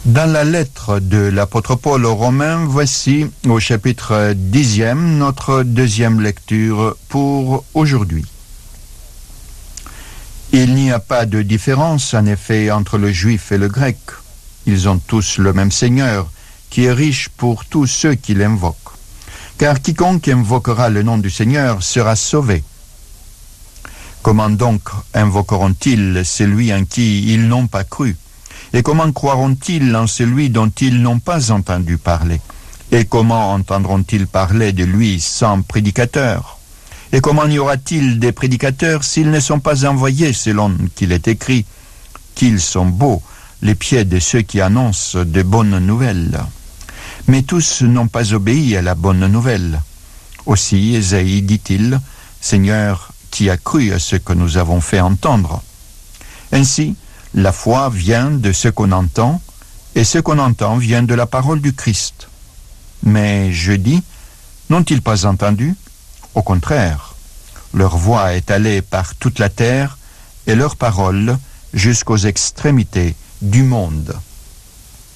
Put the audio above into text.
Dans la lettre de l'apôtre Paul aux Romains, voici au chapitre 10e notre deuxième lecture pour aujourd'hui. Il n'y a pas de différence en effet entre le juif et le grec. Ils ont tous le même Seigneur, qui est riche pour tous ceux qui l'invoquent. Car quiconque invoquera le nom du Seigneur sera sauvé. Comment donc invoqueront-ils celui en qui ils n'ont pas cru ? Et comment croiront-ils en celui dont ils n'ont pas entendu parler ? Et comment entendront-ils parler de lui sans prédicateur ? Et comment y aura-t-il des prédicateurs s'ils ne sont pas envoyés selon qu'il est écrit qu'ils sont beaux, les pieds de ceux qui annoncent de bonnes nouvelles ? Mais tous n'ont pas obéi à la bonne nouvelle. Aussi, Ésaïe dit-il, « Seigneur, qui a cru à ce que nous avons fait entendre ?» Ainsi, la foi vient de ce qu'on entend, et ce qu'on entend vient de la parole du Christ. Mais je dis, n'ont-ils pas entendu ? Au contraire, leur voix est allée par toute la terre, et leur parole jusqu'aux extrémités du monde.